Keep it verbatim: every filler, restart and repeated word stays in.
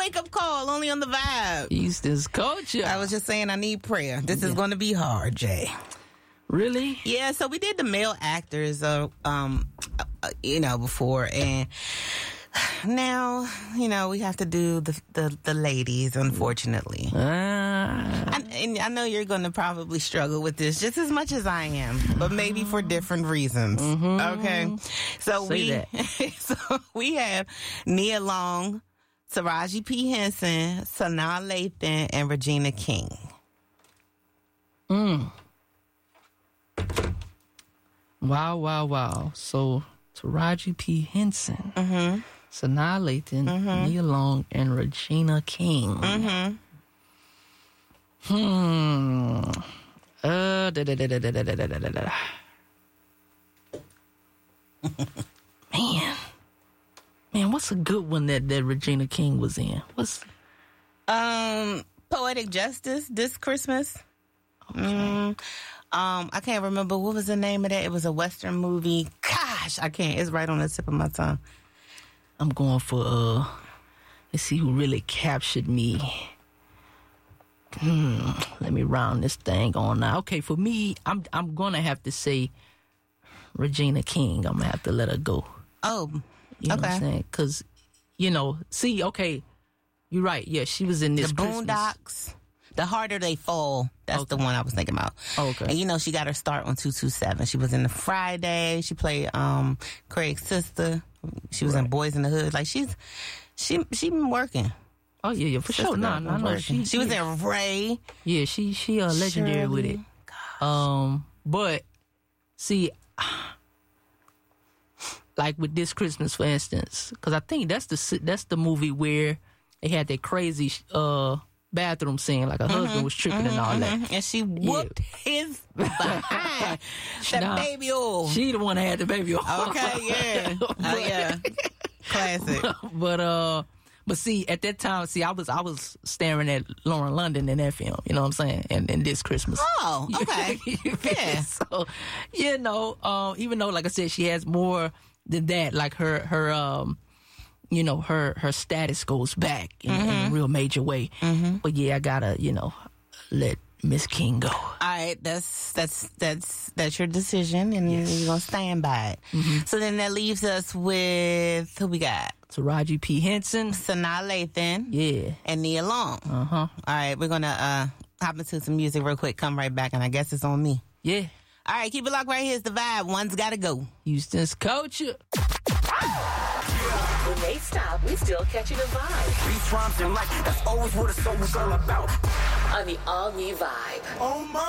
wake up call only on the Vibe. Houston's culture. I was just saying I need prayer. This yeah. is going to be hard, Jay. Really? Yeah, so we did the male actors, uh, um, uh, you know, before, and now, you know, we have to do the the, the ladies, unfortunately. Uh. I, and I know you're going to probably struggle with this just as much as I am, but maybe for different reasons. Mm-hmm. Okay? So Say we that. so we have Nia Long, Taraji P. Henson, Sanaa Lathan, and Regina King. Mm. Wow, wow, wow. So, Taraji P. Henson, mm-hmm. Sanaa Lathan, mm-hmm. Nia Long, and Regina King. Mm-hmm. Hmm. Uh, da, da, da, da, da, da, da, da, da. Man. Man, what's a good one that, that Regina King was in? What's... Um, Poetic Justice, this Christmas. Okay. Mm. Um, I can't remember what was the name of that. It was a Western movie. Gosh, I can't. It's right on the tip of my tongue. I'm going for uh. Let's see who really captured me. Hmm. Let me round this thing on now. Okay, for me, I'm I'm gonna have to say Regina King. I'm gonna have to let her go. Oh, you know okay. what I'm saying? Because you know, see, okay, you're right. Yeah, she was in this The Boondocks. Christmas. The Harder They Fall. That's okay. the one I was thinking about. Oh, okay. And you know, she got her start on two two seven. She was in The Friday. She played um, Craig's sister. She was right. in Boys in the Hood. Like she's she she been working. Oh yeah, yeah, for Sister sure. No, no, no. She, she was in Ray. Yeah, she she uh, legendary Shirley. with it. Gosh. Um, but see, like with this Christmas, for instance, because I think that's the that's the movie where they had that crazy uh. bathroom scene, like her mm-hmm, husband was tripping mm-hmm, and all mm-hmm. that. And she whooped yeah. his behind. That nah, baby oil. She the one that had the baby oil. Okay, yeah. but, oh, yeah. Classic. But, uh, but see, at that time, see, I was I was staring at Lauren London in that film, you know what I'm saying? And, and this Christmas. Oh, okay. Yeah. So, you know, uh, even though, like I said, she has more than that, like her, her, um, you know, her, her status goes back in, mm-hmm. in a real major way. Mm-hmm. But yeah, I gotta, you know, let Miss King go. All right, that's that's that's that's your decision, and yes. you're gonna stand by it. Mm-hmm. So then that leaves us with who we got? Taraji P. Henson, Sanaa Lathan, yeah, and Nia Long. Uh huh. All right, we're gonna uh, hop into some music real quick. Come right back, and I guess it's on me. Yeah. All right, keep it locked right here. It's the Vibe. One's gotta go. Houston's culture. When they stop, we still catching a vibe. Beats, rhymes, and life, that's always what a song was all about. On the all-new Vibe. Oh my.